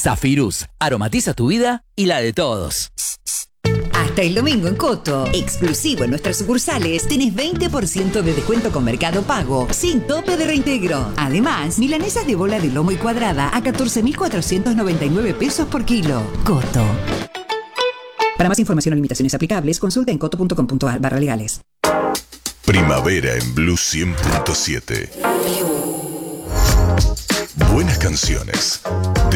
Zafirus, aromatiza tu vida y la de todos. Hasta el domingo en Coto, exclusivo en nuestras sucursales, tenés 20% de descuento con Mercado Pago, sin tope de reintegro. Además, milanesas de bola de lomo y cuadrada a 14.499 pesos por kilo. Coto. Para más información o limitaciones aplicables, consulta en coto.com.ar/legales. Primavera en Blue 100.7. Buenas canciones.